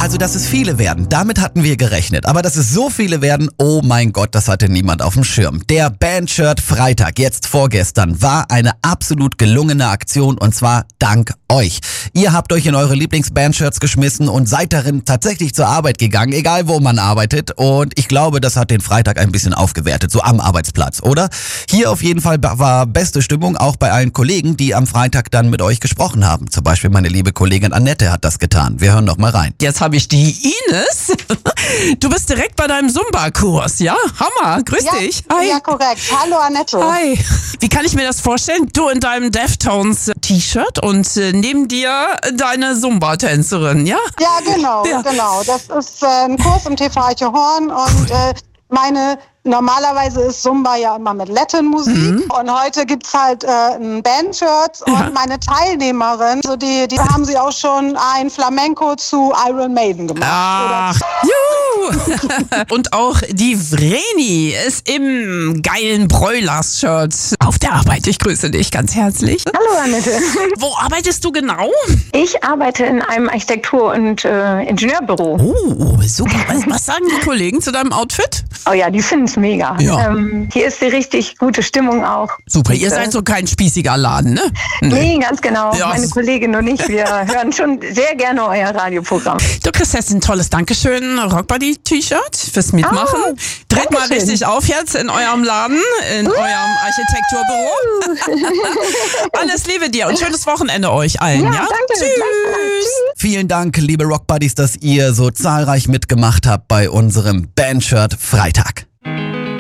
Also, dass es viele werden, damit hatten wir gerechnet. Aber dass es so viele werden, oh mein Gott, das hatte niemand auf dem Schirm. Der Bandshirt Freitag, jetzt vorgestern, war eine absolut gelungene Aktion und zwar dank euch. Ihr habt euch in eure Lieblings-Bandshirts geschmissen und seid darin tatsächlich zur Arbeit gegangen, egal wo man arbeitet. Und ich glaube, das hat den Freitag ein bisschen aufgewertet, so am Arbeitsplatz, oder? Hier auf jeden Fall war beste Stimmung, auch bei allen Kollegen, die am Freitag dann mit euch gesprochen haben. Zum Beispiel meine liebe Kollegin Annette hat das getan. Wir hören noch mal rein. Jetzt habe ich die Ines. Du bist direkt bei deinem Zumba-Kurs, ja? Hammer, grüß dich. Hi. Ja, korrekt. Hallo Annette. Hi. Wie kann ich mir das vorstellen? Du in deinem Deftones-T-Shirt und neben dir deine Zumba-Tänzerin, ja? Ja, genau. Das ist ein Kurs im TV Eichhorn und normalerweise ist Zumba ja immer mit Latin-Musik und heute gibt's halt ein Bandshirt und meine Teilnehmerin, also die haben sie auch schon ein Flamenco zu Iron Maiden gemacht. Ach, juhu! Und auch die Vreni ist im geilen Broilers-Shirt auf der Arbeit. Ich grüße dich ganz herzlich. Hallo Annette. Wo arbeitest du genau? Ich arbeite in einem Architektur- und Ingenieurbüro. Oh, super. Was sagen die Kollegen zu deinem Outfit? Oh ja, die finden es mega. Ja. Hier ist die richtig gute Stimmung auch. Super, ihr seid so kein spießiger Laden, ne? Nee, ganz genau. Ja. Meine Kollegin und ich, wir hören schon sehr gerne euer Radioprogramm. Du kriegst jetzt ein tolles Dankeschön Rockbody-T-Shirt fürs Mitmachen. Dreht mal Dankeschön. richtig auf jetzt in eurem Laden, in eurem Architekturbüro. Alles Liebe dir und schönes Wochenende euch allen. Ja, danke. Tschüss. Vielen Dank, liebe Rockbuddies, dass ihr so zahlreich mitgemacht habt bei unserem Bandshirt Freitag.